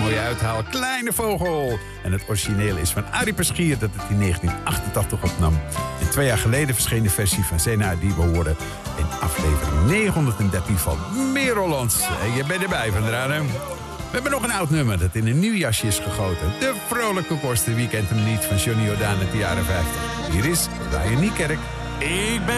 mooie uithaal Kleine Vogel. En het origineel is van Arie Peschier dat het in 1988 opnam. En 2 jaar geleden verscheen de versie van Zena die we hoorden in aflevering 913 van Merollands. En je bent erbij, Van Dranen. We hebben nog een oud nummer dat in een nieuw jasje is gegoten. De vrolijke kosten, wie kent hem niet, van Johnny Jordaan uit de jaren 50. Hier is Ryan Niekerk. Ik ben